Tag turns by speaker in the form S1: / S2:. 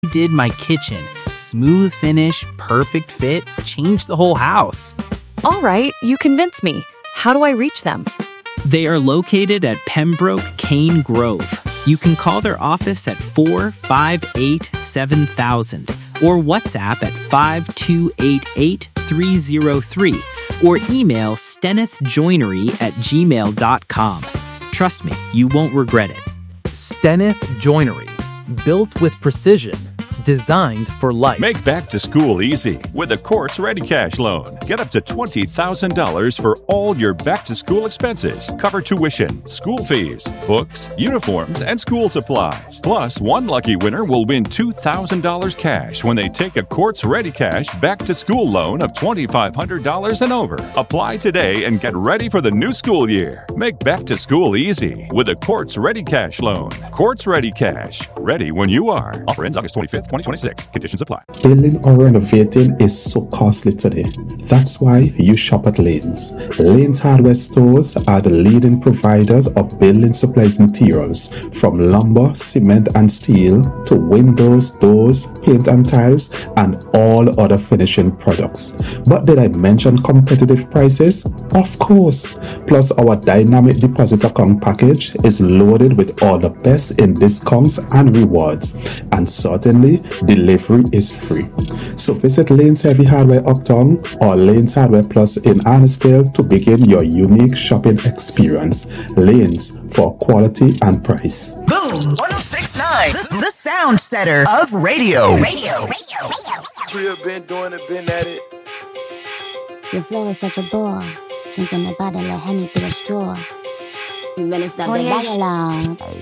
S1: redid my kitchen. Smooth finish, perfect fit, changed the whole house.
S2: All right, you convinced me. How do I reach them?
S1: They are located at Pembroke Cane Grove. You can call their office at 458-7000 or WhatsApp at 5288-303 or email stenethjoinery@gmail.com. Trust me, you won't regret it.
S3: Steneth Joinery. Built with precision. Designed for life.
S4: Make back to school easy with a Quartz Ready Cash loan. Get up to $20,000 for all your back to school expenses. Cover tuition, school fees, books, uniforms, and school supplies. Plus, one lucky winner will win $2,000 cash when they take a Quartz Ready Cash back to school loan of $2,500 and over. Apply today and get ready for the new school year. Make back to school easy with a Quartz Ready Cash loan. Quartz Ready Cash. Ready when you are. Offer ends August 25th. 2026. Conditions apply.
S5: Building or renovating is so costly today. That's why you shop at Lanes. Lanes Hardware Stores are the leading providers of building supplies materials, from lumber, cement and steel to windows, doors, paint and tiles, and all other finishing products. But did I mention competitive prices? Of course. Plus, our dynamic deposit account package is loaded with all the best in discounts and rewards. And certainly, delivery is free. So visit Lanes Heavy Hardware Uptown or Lanes Hardware Plus in Annisville to begin your unique shopping experience. Lanes for quality and price.
S6: Boom 1069, the sound setter of radio.
S7: Trio been doing it, been at it.
S8: Your flow is such a bore. Drinking a bottle of honey through a straw. You better stop the dialogue.